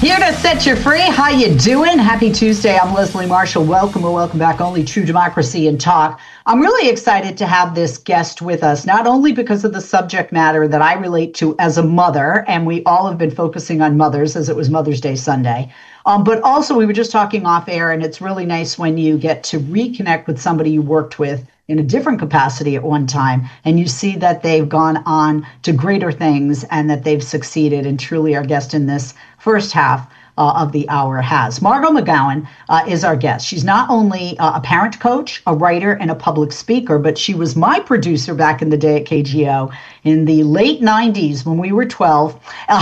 Here to set you free. How you doing? Happy Tuesday. I'm Leslie Marshall. Welcome or welcome back. Only True Democracy and Talk. I'm really excited to have this guest with us, not only because of the subject matter that I relate to as a mother, and we all have been focusing on mothers as it was Mother's Day Sunday, but also we were just talking off air, and it's really nice when you get to reconnect with somebody you worked with in a different capacity at one time, and you see that they've gone on to greater things and that they've succeeded. And truly our guest in this first half of the hour has. Margot McGowan is our guest. She's not only a parent coach, a writer, and a public speaker, but she was my producer back in the day at KGO in the late 90s when we were 12.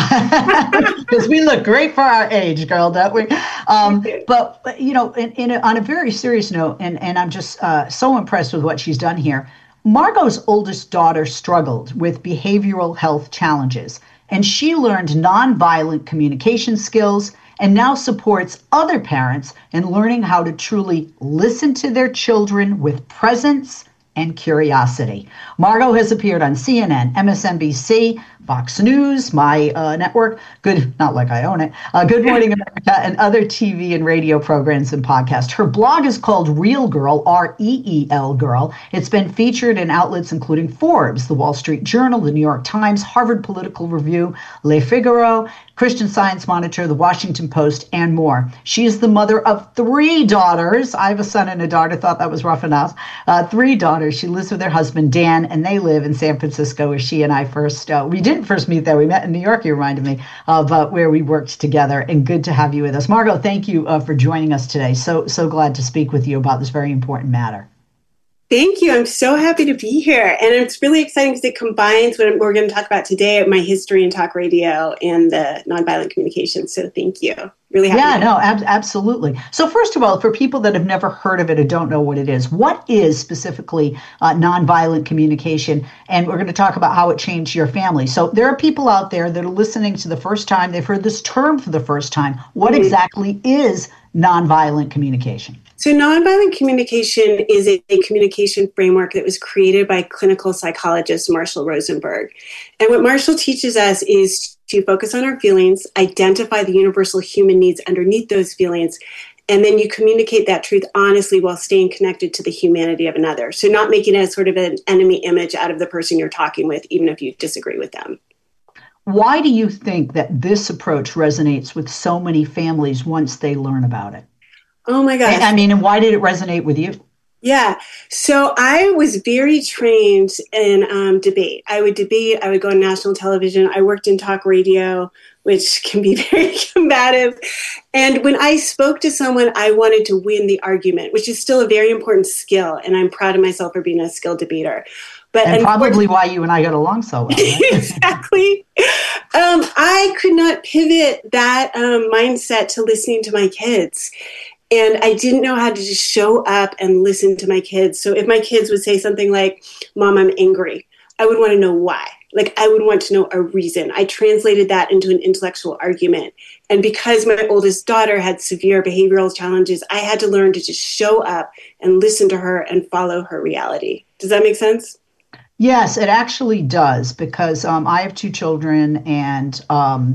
Because we look great for our age, girl, don't we? But you know, on a very serious note, and I'm just so impressed with what she's done here. Margot's oldest daughter struggled with behavioral health challenges, and she learned nonviolent communication skills and now supports other parents in learning how to truly listen to their children with presence and curiosity. Margot has appeared on CNN, MSNBC, Fox News, my network, not like I own it, Good Morning America, and other TV and radio programs and podcasts. Her blog is called Reel Girl, REEL Girl. It's been featured in outlets including Forbes, The Wall Street Journal, The New York Times, Harvard Political Review, Le Figaro, Christian Science Monitor, The Washington Post, and more. She is the mother of 3 daughters. I have a son and a daughter. Thought that was rough enough. 3 daughters. She lives with her husband, Dan, and they live in San Francisco, where she and I we didn't first meet there. We met in New York, you reminded me, of where we worked together. And good to have you with us. Margot, thank you for joining us today. So glad to speak with you about this very important matter. Thank you. I'm so happy to be here. And it's really exciting because it combines what we're going to talk about today, my history in talk radio and the nonviolent communication. So thank you. Really happy. Yeah, no, absolutely. So first of all, for people that have never heard of it or don't know what it is, what is specifically nonviolent communication? And we're going to talk about how it changed your family. So there are people out there that are listening to the first time. They've heard this term for the first time. What exactly is nonviolent communication? So nonviolent communication is a communication framework that was created by clinical psychologist Marshall Rosenberg. And what Marshall teaches us is to focus on our feelings, identify the universal human needs underneath those feelings, and then you communicate that truth honestly while staying connected to the humanity of another. So not making a sort of an enemy image out of the person you're talking with, even if you disagree with them. Why do you think that this approach resonates with so many families once they learn about it? Oh my gosh. And why did it resonate with you? Yeah. So I was very trained in debate. I would debate. I would go on national television. I worked in talk radio, which can be very combative. And when I spoke to someone, I wanted to win the argument, which is still a very important skill. And I'm proud of myself for being a skilled debater. And probably why you and I got along so well. Right? Exactly. I could not pivot that mindset to listening to my kids. And I didn't know how to just show up and listen to my kids. So if my kids would say something like, Mom, I'm angry, I would want to know why. Like, I would want to know a reason. I translated that into an intellectual argument. And because my oldest daughter had severe behavioral challenges, I had to learn to just show up and listen to her and follow her reality. Does that make sense? Yes, it actually does, because I have 2 children, and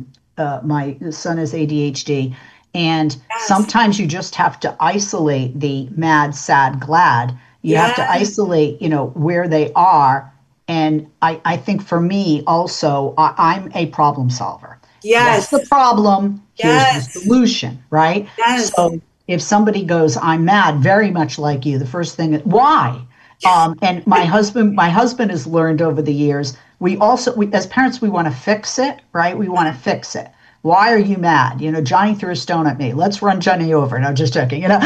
my son has ADHD. And sometimes you just have to isolate the mad, sad, glad. You have to isolate, where they are. And I think for me also, I'm a problem solver. Yes. That's the problem. Here's the solution, right? Yes. So if somebody goes, I'm mad, very much like you, the first thing, why? And my husband has learned over the years, we as parents, we want to fix it, right? We want to fix it. Why are you mad? Johnny threw a stone at me. Let's run Johnny over. No, just joking. And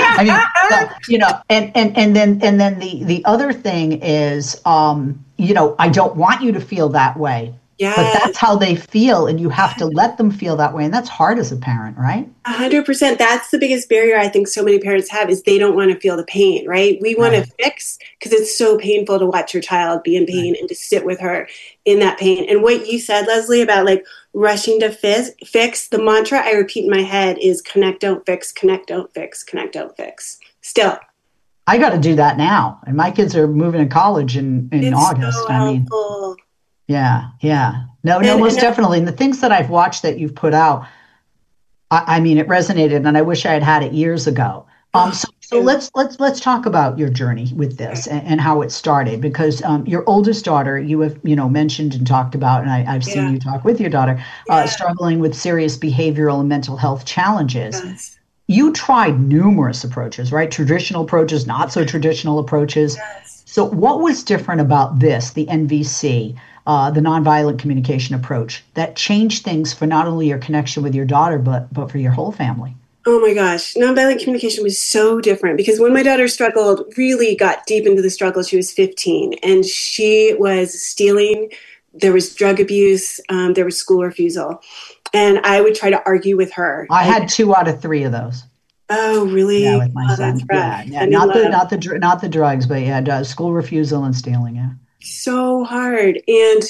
then the other thing is, I don't want you to feel that way. Yes. But that's how they feel, and you have to let them feel that way. And that's hard as a parent, right? 100%. That's the biggest barrier I think so many parents have, is they don't want to feel the pain, right? We want to fix, because it's so painful to watch your child be in pain and to sit with her in that pain. And what you said, Leslie, about like rushing to fix, the mantra I repeat in my head is connect, don't fix, connect, don't fix, connect, don't fix. Still. I got to do that now. And my kids are moving to college in August. So helpful. Yeah. No, most definitely. And the things that I've watched that you've put out, I mean, it resonated, and I wish I had it years ago. So let's talk about your journey with this and how it started, because your oldest daughter, you have mentioned and talked about, and I've seen Yeah. you talk with your daughter, Yeah. struggling with serious behavioral and mental health challenges. Yes. You tried numerous approaches, right? Traditional approaches, not so traditional approaches. Yes. So, what was different about this, the NVC, the nonviolent communication approach, that changed things for not only your connection with your daughter, but for your whole family? Oh my gosh, nonviolent communication was so different because when my daughter struggled, really got deep into the struggle, she was 15 and she was stealing. There was drug abuse, there was school refusal. And I would try to argue with her. I had 2 out of 3 of those. Oh, Yeah, really? with my Oh, that's son. rough. Yeah. And in love. Not the drugs, but yeah, school refusal and stealing. Yeah. So hard. And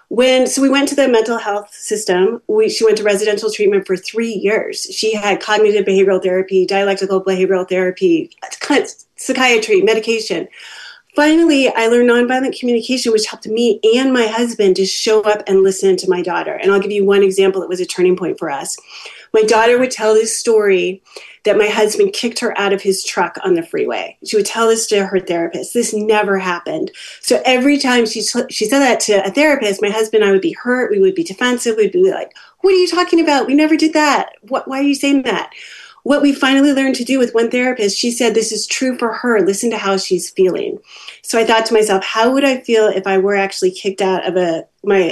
so we went to the mental health system. She went to residential treatment for 3 years. She had cognitive behavioral therapy, dialectical behavioral therapy, psychiatry, medication. Finally, I learned nonviolent communication, which helped me and my husband to show up and listen to my daughter. And I'll give you one example that was a turning point for us. My daughter would tell this story that my husband kicked her out of his truck on the freeway. She would tell this to her therapist. This never happened. So every time she said that to a therapist, my husband and I would be hurt. We would be defensive. We'd be like, what are you talking about? We never did that. Why are you saying that? What we finally learned to do with one therapist, she said, this is true for her. Listen to how she's feeling. So I thought to myself, how would I feel if I were actually kicked out of the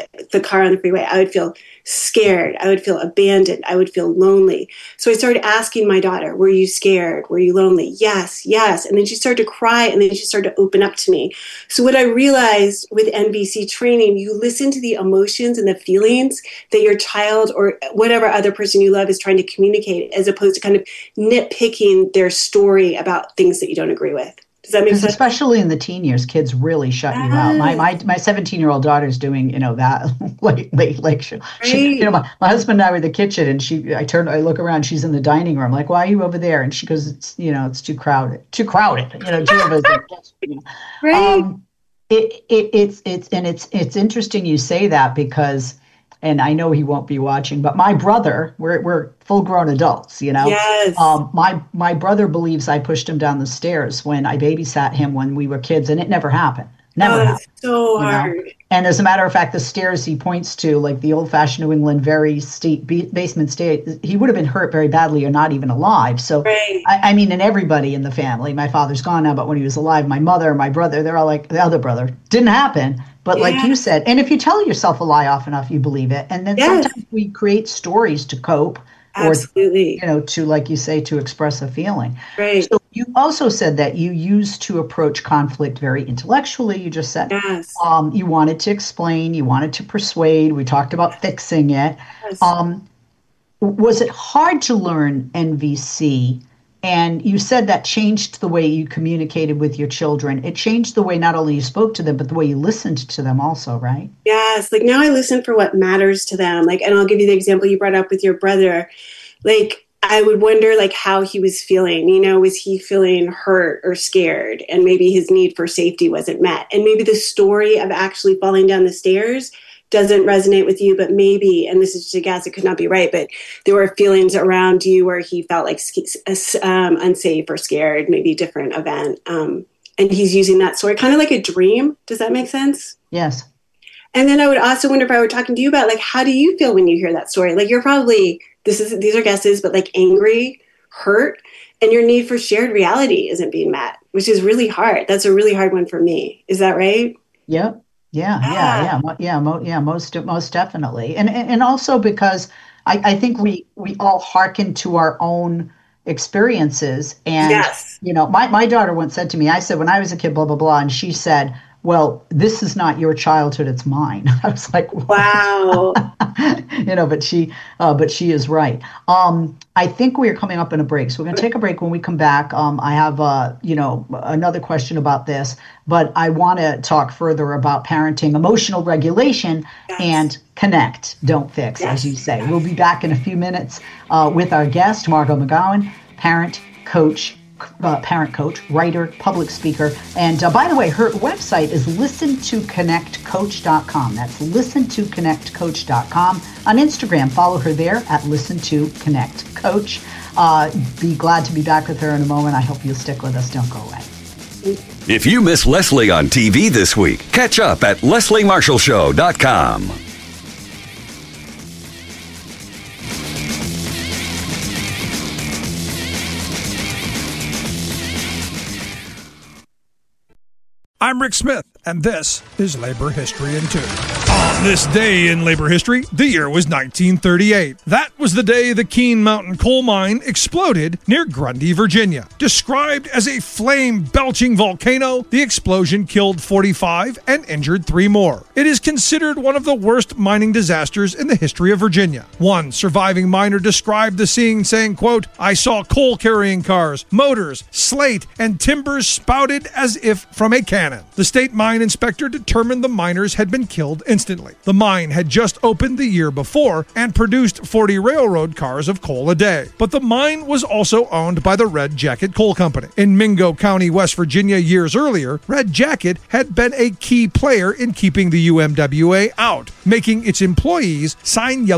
car on the freeway? I would feel scared. I would feel abandoned. I would feel lonely. So I started asking my daughter, were you scared? Were you lonely? Yes, yes. And then she started to cry, and then she started to open up to me. So what I realized with NVC training, you listen to the emotions and the feelings that your child or whatever other person you love is trying to communicate, as opposed to kind of nitpicking their story about things that you don't agree with. Does that make sense? Especially in the teen years, kids really shut you out. My 17-year-old daughter's doing that late show. She, my husband and I were in the kitchen, and I look around, she's in the dining room. Like, why are you over there? And she goes, it's too crowded. Two of us. Right. It's interesting you say that, because, and I know he won't be watching, but my brother, we're full-grown adults, Yes. My brother believes I pushed him down the stairs when I babysat him when we were kids, and it never happened. Never happened. That's so hard. And as a matter of fact, the stairs he points to, like the old-fashioned New England, very steep basement stairs, he would have been hurt very badly or not even alive. So, right. I mean, and everybody in the family, my father's gone now, but when he was alive, my mother, my brother, they're all like, the other brother, didn't happen. But like you said, and if you tell yourself a lie often enough, you believe it. And then sometimes we create stories to cope. Absolutely. Or, to, like you say, to express a feeling. Right. So you also said that you used to approach conflict very intellectually. You just said you wanted to explain, you wanted to persuade. We talked about fixing it. Yes. Was it hard to learn NVC? And you said that changed the way you communicated with your children. It changed the way not only you spoke to them, but the way you listened to them also, right? Yes. Like, now I listen for what matters to them. Like, and I'll give you the example you brought up with your brother. Like, I would wonder, like, how he was feeling. Was he feeling hurt or scared? And maybe his need for safety wasn't met. And maybe the story of actually falling down the stairs doesn't resonate with you, but maybe, and this is just a guess, it could not be right, but there were feelings around you where he felt like unsafe or scared, maybe a different event. And he's using that story kind of like a dream. Does that make sense? Yes. And then I would also wonder if I were talking to you about, like, how do you feel when you hear that story? Like, you're probably, these are guesses, but like angry, hurt, and your need for shared reality isn't being met, which is really hard. That's a really hard one for me. Is that right? Yep. Yeah, most definitely. And also because I think we all hearken to our own experiences. And, my daughter once said to me, I said, when I was a kid, blah, blah, blah. And she said, well, this is not your childhood, it's mine. I was like, wow. But she is right. I think we are coming up in a break. So we're going to take a break. When we come back, I have, another question about this, but I want to talk further about parenting, emotional regulation, and connect, don't fix, as you say. We'll be back in a few minutes with our guest, Margot McGowan, parent, coach, parent coach, writer, public speaker. And by the way, her website is listentoconnectcoach.com. That's listentoconnectcoach.com. On Instagram, follow her there at listentoconnectcoach. Be glad to be back with her in a moment. I hope you'll stick with us. Don't go away. If you miss Leslie on TV this week, catch up at lesliemarshallshow.com. I'm Rick Smith, and this is Labor History in 2. On this day in labor history, the year was 1938. That was the day the Keene Mountain coal mine exploded near Grundy, Virginia. Described as a flame-belching volcano, the explosion killed 45 and injured 3 more. It is considered one of the worst mining disasters in the history of Virginia. One surviving miner described the scene saying, quote, "I saw coal-carrying cars, motors, slate, and timbers spouted as if from a cannon. The state mine inspector determined the miners had been killed instantly. The mine had just opened the year before and produced 40 railroad cars of coal a day. But the mine was also owned by the Red Jacket Coal Company. In Mingo County, West Virginia, years earlier, Red Jacket had been a key player in keeping the UMWA out, making its employees sign yellow